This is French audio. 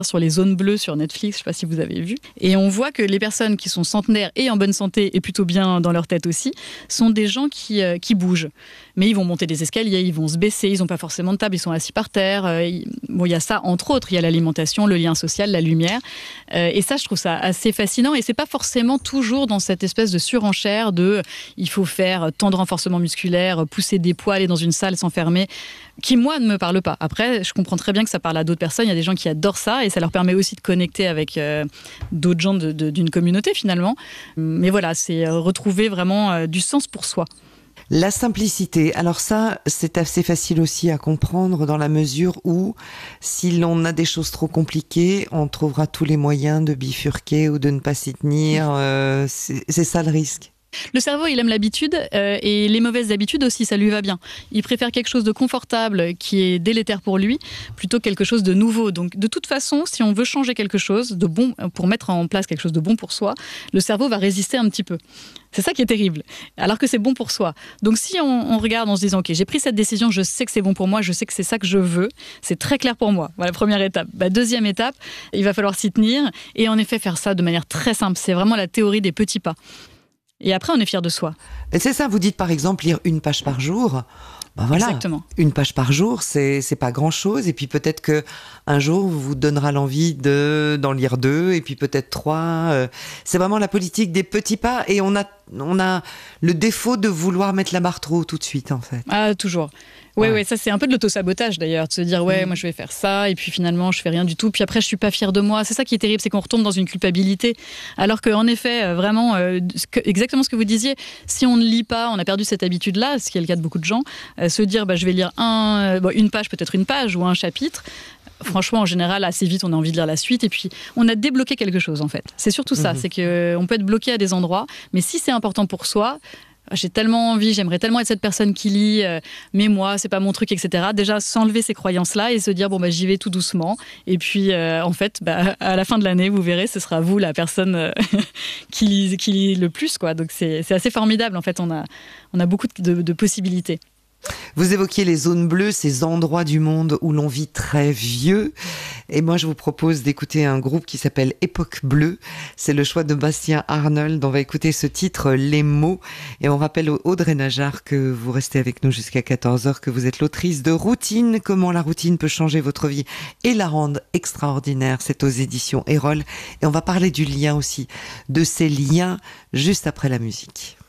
sur les zones bleues sur Netflix, je ne sais pas si vous avez vu. Et on voit que les personnes qui sont centenaires et en bonne santé et plutôt bien dans leur tête aussi, sont des gens qui bougent. Mais ils vont monter des escaliers, ils vont se baisser, ils n'ont pas forcément de table, ils sont assis par terre. Bon, il y a ça entre autres, il y a l'alimentation, le lien social, la lumière. Et ça, je trouve ça assez fascinant. Et c'est pas forcément toujours dans cette espèce de surenchère de il faut faire tant de renforcement musculaire, pousser des poids, aller dans une salle, s'enfermer, qui moi ne me parle pas. Après, je comprends très bien que ça parle à d'autres personnes. Il y a des gens qui adorent ça et ça leur permet aussi de connecter avec d'autres gens d'une communauté finalement. Mais voilà, c'est retrouver vraiment du sens pour soi. La simplicité, alors ça, c'est assez facile aussi à comprendre dans la mesure où si l'on a des choses trop compliquées, on trouvera tous les moyens de bifurquer ou de ne pas s'y tenir. C'est ça le risque. Le cerveau, il aime l'habitude et les mauvaises habitudes aussi, ça lui va bien. Il préfère quelque chose de confortable qui est délétère pour lui plutôt que quelque chose de nouveau. Donc de toute façon, si on veut changer quelque chose de bon, pour mettre en place quelque chose de bon pour soi, le cerveau va résister un petit peu. C'est ça qui est terrible, alors que c'est bon pour soi. Donc si on regarde en se disant « Ok, j'ai pris cette décision, je sais que c'est bon pour moi, je sais que c'est ça que je veux, c'est très clair pour moi. » Voilà, première étape. Deuxième étape, il va falloir s'y tenir et en effet faire ça de manière très simple. C'est vraiment la théorie des petits pas. Et après, on est fier de soi. Et c'est ça, vous dites par exemple lire une page par jour. Ben voilà, exactement. Une page par jour, c'est pas grand-chose. Et puis peut-être que un jour vous donnera l'envie d'en lire 2, et puis peut-être 3. C'est vraiment la politique des petits pas. Et on a le défaut de vouloir mettre la barre trop haut tout de suite, en fait. Ah, toujours. Ouais, ça c'est un peu de l'autosabotage d'ailleurs, de se dire moi je vais faire ça et puis finalement je fais rien du tout, puis après je suis pas fière de moi. C'est ça qui est terrible, c'est qu'on retombe dans une culpabilité. Alors qu'en effet, vraiment, exactement ce que vous disiez, si on ne lit pas, on a perdu cette habitude-là, ce qui est le cas de beaucoup de gens, se dire je vais lire une page, peut-être une page ou un chapitre. Franchement, en général, assez vite, on a envie de lire la suite et puis on a débloqué quelque chose en fait. C'est surtout ça, c'est qu'on peut être bloqué à des endroits, mais si c'est important pour soi, j'ai tellement envie, j'aimerais tellement être cette personne qui lit, mais moi, c'est pas mon truc, etc. Déjà, s'enlever ces croyances-là et se dire, j'y vais tout doucement. Et puis, en fait, à la fin de l'année, vous verrez, ce sera vous, la personne qui lit le plus, quoi. Donc, c'est assez formidable. En fait, on a beaucoup de possibilités. Vous évoquiez les zones bleues, ces endroits du monde où l'on vit très vieux. Et moi, je vous propose d'écouter un groupe qui s'appelle Époque Bleue. C'est le choix de Bastien Arnold. On va écouter ce titre, Les mots. Et on rappelle Audrey Najjar que vous restez avec nous jusqu'à 14h, que vous êtes l'autrice de Routine. Comment la routine peut changer votre vie et la rendre extraordinaire. C'est aux éditions Erol. Et on va parler du lien aussi, de ces liens juste après la musique.